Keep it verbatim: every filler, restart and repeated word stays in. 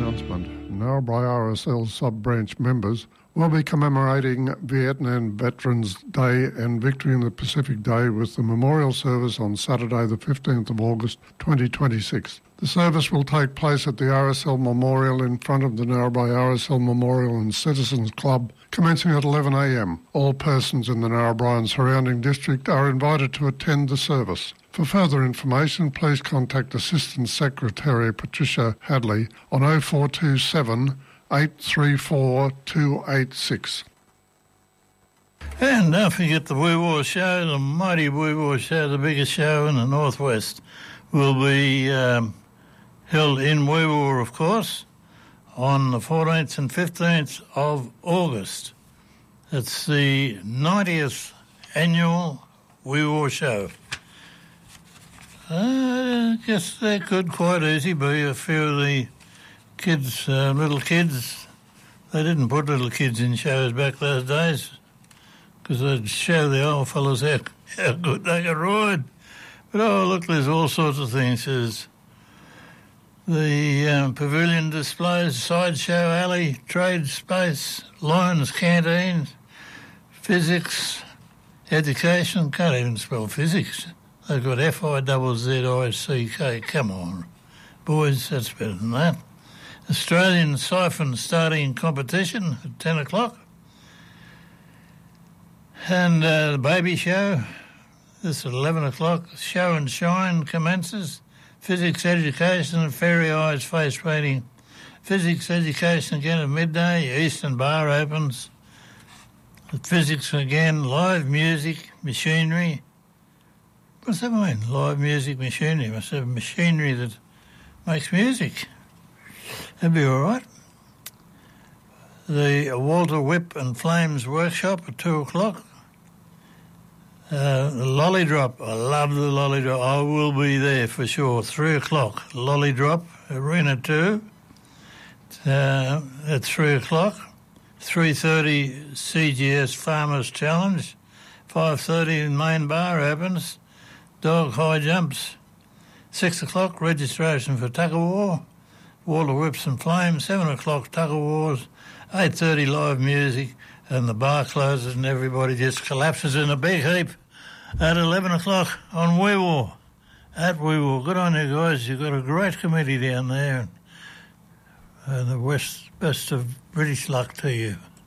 announcement. Narrabri R S L sub-branch members will be commemorating Vietnam Veterans Day and Victory in the Pacific Day with the memorial service on Saturday the fifteenth of August twenty twenty-six. The service will take place at the R S L Memorial in front of the Narrabri R S L Memorial and Citizens Club, commencing at eleven a m. All persons in the Narrabri and surrounding district are invited to attend the service. For further information, please contact Assistant Secretary Patricia Hadley on oh four two seven, eight three four, two eight six. And don't forget the Wee Waa Show, the mighty Wee Waa Show, the biggest show in the Northwest, will be um, held in Wee Waa, of course, on the fourteenth and fifteenth of August. It's the ninetieth annual Wee Waa Show. Uh, I guess there could quite easily be a few of the kids, uh, little kids. They didn't put little kids in shows back those days because they'd show the old fellas how, how good they could ride. But, oh, look, there's all sorts of things. There's the um, pavilion displays, sideshow alley, trade space, Lions canteen, physics, education. Can't even spell physics. They've got F I Z Z I C K. Come on, boys, that's better than that. Australian Siphon starting competition at ten o'clock. And uh, the baby show, this at eleven o'clock. Show and shine commences. Physics education and fairy eyes face painting. Physics education again at midday. Eastern Bar opens. Physics again, live music, machinery. What's that mean? Live music, machinery. Must have machinery that makes music. That'd be all right. The Walter Whip and Flames workshop at two o'clock. Uh, the Lolly Drop. I love the Lolly Drop. I will be there for sure. Three o'clock. Lolly Drop, Arena two. Uh, at three o'clock. three thirty C G S Farmers Challenge. five thirty main bar opens. Dog high jumps. Six o'clock registration for tug of war. Walter Whips and Flames. Seven o'clock tug of wars. Eight thirty live music, and the bar closes and everybody just collapses in a big heap at eleven o'clock on Wee Waa. At Wee Waa. Good on you guys. You've got a great committee down there. And the west, best of British luck to you.